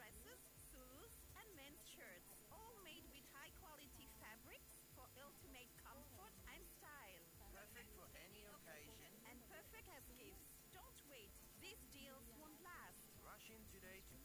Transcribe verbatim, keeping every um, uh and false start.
dresses, suits, and men's shirts, all made with high-quality fabrics for ultimate comfort and style. Perfect for any occasion. And perfect as gifts. Don't wait. These deals won't last. Rush in today to